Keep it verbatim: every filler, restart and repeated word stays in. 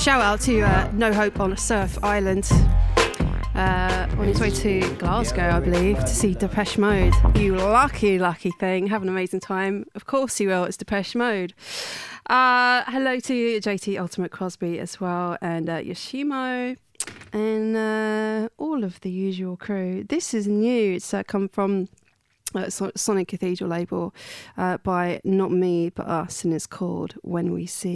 shout out to uh, No Hope on a Surf Island. Uh, on his way to Glasgow, I believe, to see Depeche Mode. You lucky, lucky thing. Have an amazing time. Of course you will. It's Depeche Mode. Uh, hello to J T Ultimate Crosby as well, and uh, Yoshimo, and uh, all of the usual crew. This is new. It's uh, come from uh, Sonic Cathedral label uh, by Not Me But Us, and it's called When We See.